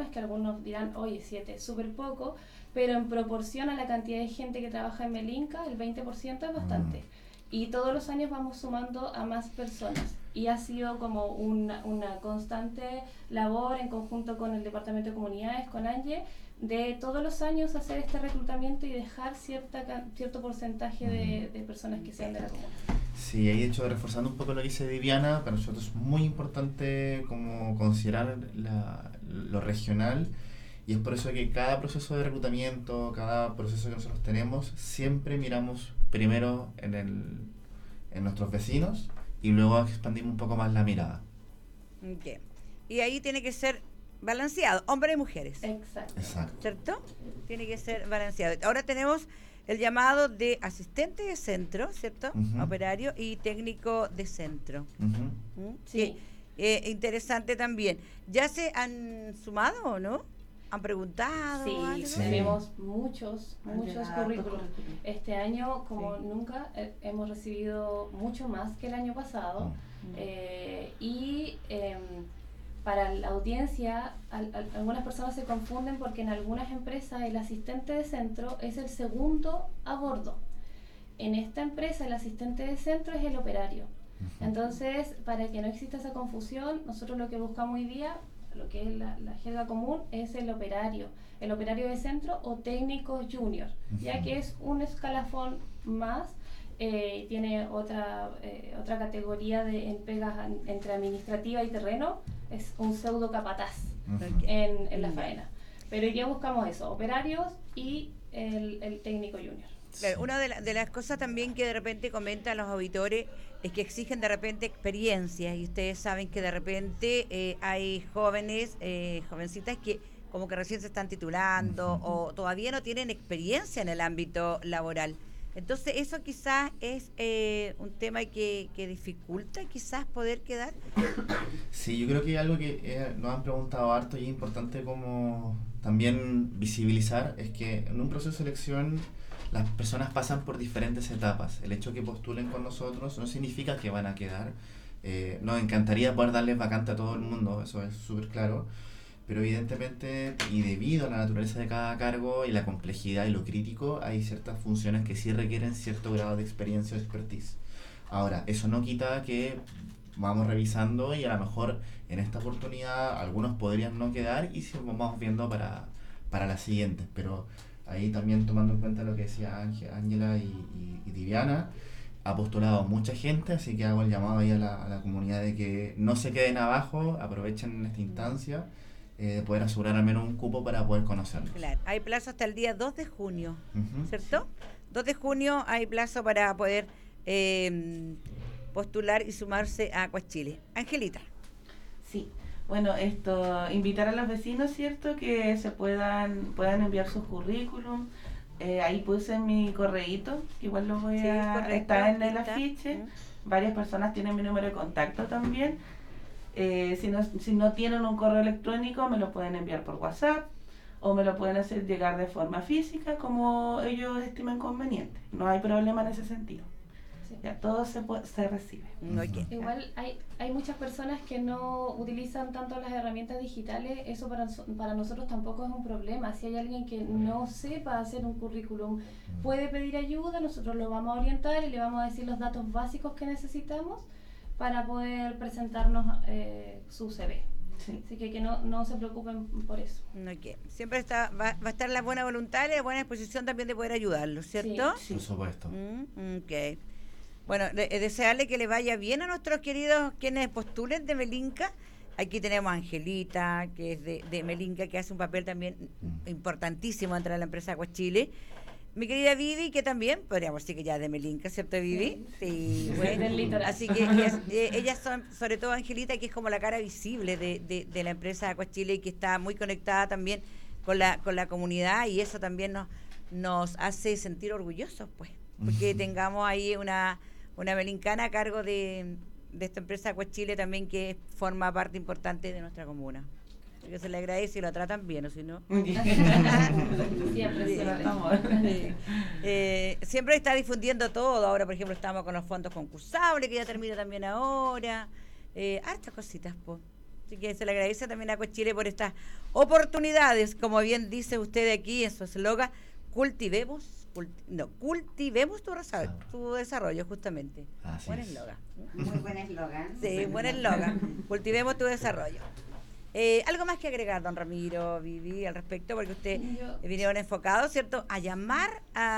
que algunos dirán, oye, 7 es súper poco, pero en proporción a la cantidad de gente que trabaja en Melinka, el 20% es bastante. Y todos los años vamos sumando a más personas. Y ha sido como una constante labor en conjunto con el Departamento de Comunidades, con Angie, de todos los años hacer este reclutamiento y dejar cierto porcentaje de personas que sean de la comuna. Sí, ahí de hecho, reforzando un poco lo que dice Viviana, para nosotros es muy importante como considerar lo regional, y es por eso que cada proceso de reclutamiento, cada proceso que nosotros tenemos, siempre miramos primero en nuestros vecinos y luego expandimos un poco más la mirada. Okay. Y ahí tiene que ser balanceado, hombres y mujeres. Exacto. ¿Cierto? Tiene que ser balanceado. Ahora tenemos el llamado de asistente de centro, ¿cierto? Operario y técnico de centro. Sí. Interesante también. ¿Ya se han sumado o no? ¿Han preguntado? Sí, tenemos muchos currículos. Este año, como nunca, hemos recibido mucho más que el año pasado. Para la audiencia, algunas personas se confunden porque en algunas empresas el asistente de centro es el segundo a bordo. En esta empresa el asistente de centro es el operario. Entonces, para que no exista esa confusión, nosotros lo que buscamos hoy día, lo que es la jerga común, es el operario de centro o técnico junior, ya que es un escalafón más. Tiene otra categoría en pegas entre administrativa y terreno, es un pseudo capataz en la faena. Pero ya buscamos eso, operarios y el técnico junior. Claro, una de las cosas también que de repente comentan los auditores es que exigen de repente experiencias, y ustedes saben que de repente hay jovencitas que como que recién se están titulando o todavía no tienen experiencia en el ámbito laboral. Entonces eso quizás es un tema que dificulta quizás poder quedar. Sí, yo creo que algo que nos han preguntado harto y es importante como también visibilizar es que en un proceso de selección las personas pasan por diferentes etapas. El hecho de que postulen con nosotros no significa que van a quedar. Nos encantaría poder darles vacante a todo el mundo, eso es súper claro. Pero evidentemente, y debido a la naturaleza de cada cargo y la complejidad y lo crítico, hay ciertas funciones que sí requieren cierto grado de experiencia o expertise. Ahora, eso no quita que vamos revisando y a lo mejor en esta oportunidad algunos podrían no quedar y vamos viendo para las siguientes. Pero ahí también tomando en cuenta lo que decía Ángela y Viviana, ha postulado mucha gente, así que hago el llamado ahí a la comunidad de que no se queden abajo, aprovechen esta instancia. De poder asegurar al menos un cupo para poder conocerlos. Claro, hay plazo hasta el día 2 de junio, ¿cierto? 2 de junio hay plazo para poder postular y sumarse a Acuachile. Angelita. Sí, bueno, invitar a los vecinos, ¿cierto? Que se puedan enviar sus currículum. Ahí puse mi correíto, que igual lo voy a... Está en el afiche. Varias personas tienen mi número de contacto también. Si no tienen un correo electrónico, me lo pueden enviar por WhatsApp o me lo pueden hacer llegar de forma física, como ellos estimen conveniente. No hay problema en ese sentido. Ya todo se recibe. Igual hay muchas personas que no utilizan tanto las herramientas digitales. Eso para nosotros tampoco es un problema. Si hay alguien que no sepa hacer un currículum, puede pedir ayuda, nosotros lo vamos a orientar y le vamos a decir los datos básicos que necesitamos para poder presentarnos su CV. Sí. Así que no se preocupen por eso. Siempre va a estar la buena voluntad y la buena disposición también de poder ayudarlos, ¿cierto? Sí. Por supuesto. Bueno, desearle que le vaya bien a nuestros queridos quienes postulen de Melinka. Aquí tenemos a Angelita, que es de Melinka, que hace un papel también importantísimo dentro de la empresa Acuachile. Mi querida Vivi, que también podríamos decir que ya es de Melinka, ¿cierto, Vivi? Sí, bueno. Así que ellas son, sobre todo Angelita, que es como la cara visible de la empresa Acuachile y que está muy conectada también con la comunidad, y eso también nos hace sentir orgullosos, pues, porque tengamos ahí una melincana a cargo de esta empresa Acuachile también, que forma parte importante de nuestra comuna. Que se le agradece y lo tratan bien, o si no. Siempre está difundiendo todo. Ahora, por ejemplo, estamos con los fondos concursables, que ya termina también ahora. Hartas cositas, pues. Así que se le agradece también a Acuachile por estas oportunidades, como bien dice usted aquí en su eslogan, cultivemos tu desarrollo, justamente. Buen eslogan. Muy buen eslogan. Sí, buen eslogan. Cultivemos tu desarrollo. ¿Algo más que agregar, don Ramiro, Vivi, al respecto? Porque usted vinieron enfocados, ¿cierto?, a llamar,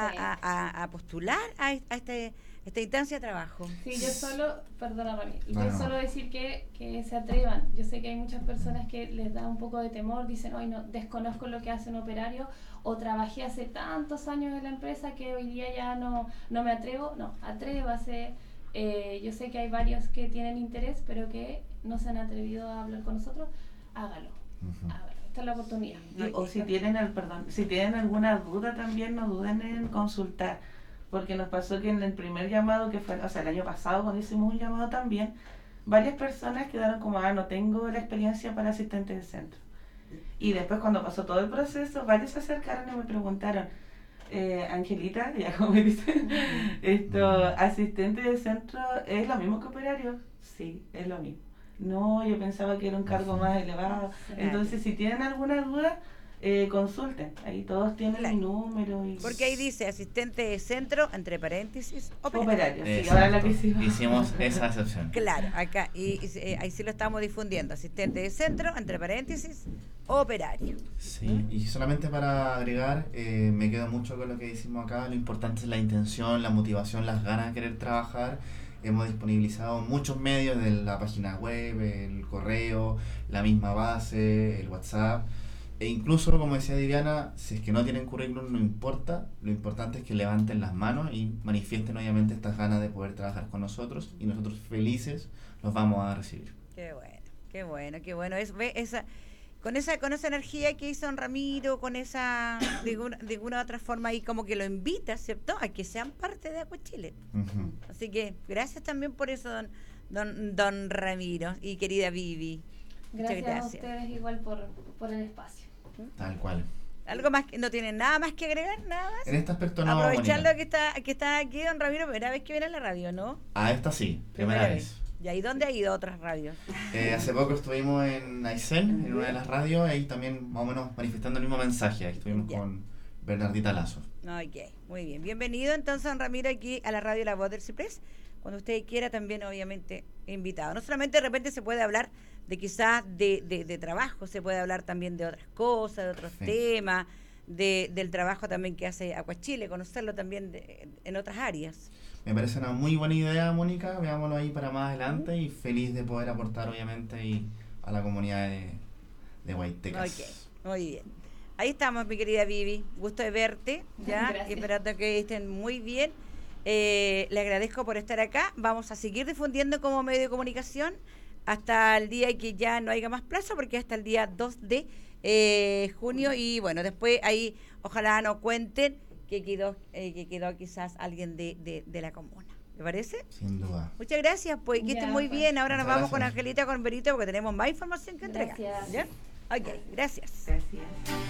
a postular a esta instancia de trabajo. Sí, yo solo, perdona Rami, yo solo decir que se atrevan. Yo sé que hay muchas personas que les da un poco de temor, dicen, hoy no, desconozco lo que hace un operario, o trabajé hace tantos años en la empresa que hoy día ya no me atrevo. No, atrévase. Yo sé que hay varios que tienen interés, pero que no se han atrevido a hablar con nosotros. Hágalo. Esta es la oportunidad. O si tienen alguna duda también, no duden en consultar, porque nos pasó que en el primer llamado que fue, o sea, el año pasado cuando hicimos un llamado también, varias personas quedaron como, no tengo la experiencia para asistente de centro. Y después cuando pasó todo el proceso, varios se acercaron y me preguntaron, Angelita, ya como me dicen, asistente de centro, ¿es lo mismo que operario? Sí, es lo mismo. No, yo pensaba que era un cargo más elevado. Entonces, si tienen alguna duda, consulten. Ahí todos tienen mi número. Porque ahí dice asistente de centro, entre paréntesis, operario. Sí, ahora la que hicimos esa excepción. Claro, acá, y ahí sí lo estamos difundiendo. Asistente de centro, entre paréntesis, operario. Sí, y solamente para agregar, me quedo mucho con lo que decimos acá. Lo importante es la intención, la motivación, las ganas de querer trabajar. Hemos disponibilizado muchos medios de la página web, el correo, la misma base, el WhatsApp. E incluso, como decía Viviana, si es que no tienen currículum, no importa. Lo importante es que levanten las manos y manifiesten obviamente estas ganas de poder trabajar con nosotros. Y nosotros felices los vamos a recibir. Qué bueno. Con esa energía que hizo don Ramiro, con esa, de alguna u otra forma ahí como que lo invita, ¿cierto?, a que sean parte de Acuachile. Así que gracias también por eso, don Ramiro y querida Vivi. Gracias a ustedes igual por el espacio. Tal cual. ¿Algo más? ¿No tienen nada más que agregar? ¿Nada más? En este aspecto no. Aprovechando que está aquí don Ramiro, primera vez que viene a la radio, ¿no? Esta sí, primera vez. ¿Y ahí dónde ha ido otras radios? Hace poco estuvimos en Aysén, en una de las radios, ahí también más o menos manifestando el mismo mensaje. Ahí estuvimos con Bernardita Lazo. Ok, muy bien. Bienvenido entonces, don Ramiro, aquí a la radio La Voz del Ciprés. Cuando usted quiera, también obviamente invitado. No solamente de repente se puede hablar de quizás de trabajo, se puede hablar también de otras cosas, de otros temas, del trabajo también que hace Acuachile, conocerlo también en otras áreas. Me parece una muy buena idea, Mónica, veámoslo ahí para más adelante y feliz de poder aportar obviamente a la comunidad de Guaytecas. Ok, muy bien. Ahí estamos, mi querida Vivi, gusto de verte, ya, esperando que estén muy bien. Le agradezco por estar acá, vamos a seguir difundiendo como medio de comunicación hasta el día que ya no haya más plazo, porque hasta el día 2 de junio, y bueno, después ahí ojalá nos cuenten que quedó quizás alguien de la comuna. ¿Me parece? Sin duda. Muchas gracias, pues que estén muy bien. Ahora nos vamos con Angelita, con Berito, porque tenemos más información que entregar. Gracias. ¿Ya? Ok, gracias. Gracias.